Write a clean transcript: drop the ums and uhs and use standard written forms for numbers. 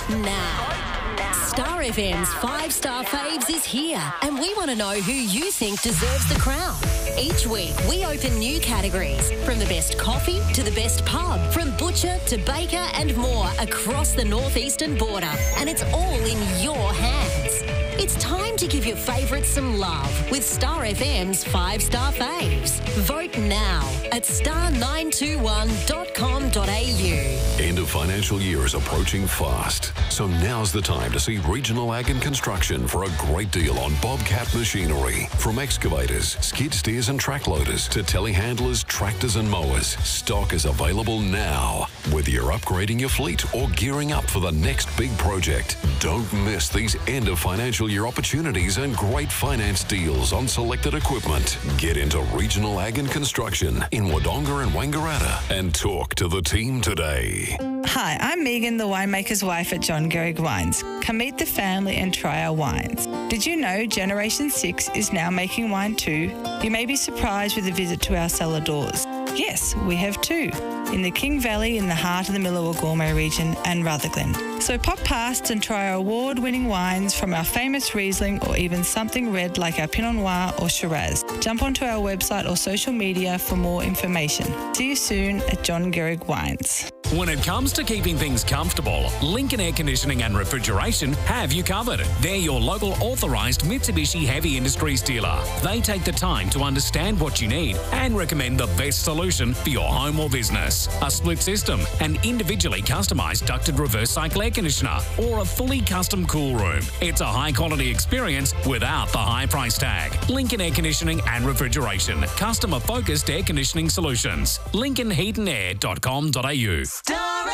now. Star FM's 5-Star Faves is here, and we want to know who you think deserves the crown. Each week, we open new categories, from the best coffee to the best pub, from butcher to baker and more across the northeastern border, and it's all in your hands. It's time to give your favourites some love with Star FM's 5-Star Faves. Vote now at star921.com.au. End of financial year is approaching fast, so now's the time to see Regional Ag and Construction for a great deal on Bobcat machinery. From excavators, skid steers and track loaders to telehandlers, tractors and mowers, stock is available now. Whether you're upgrading your fleet or gearing up for the next big project, don't miss these end of financial year opportunities and great finance deals on selected equipment. Get into Regional Ag and Construction in Wodonga and Wangaratta and talk to the team today. Hi, I'm Megan, the winemaker's wife at John Gehrig Wines. Come meet the family and try our wines. Did you know Generation 6 is now making wine too? You may be surprised with a visit to our cellar doors. Yes, we have two, in the King Valley in the heart of the Millewa Gourmet region and Rutherglen. So pop past and try our award-winning wines from our famous Riesling or even something red like our Pinot Noir or Shiraz. Jump onto our website or social media for more information. See you soon at John Gehrig Wines. When it comes to keeping things comfortable, Lincoln Air Conditioning and Refrigeration have you covered. They're your local authorised Mitsubishi Heavy Industries dealer. They take the time to understand what you need and recommend the best solution for your home or business. A split system, an individually customised ducted reverse cycle air conditioner, or a fully custom cool room. It's a high-quality experience without the high price tag. Lincoln Air Conditioning and Refrigeration. Customer-focused air conditioning solutions. LincolnHeatAndAir.com.au.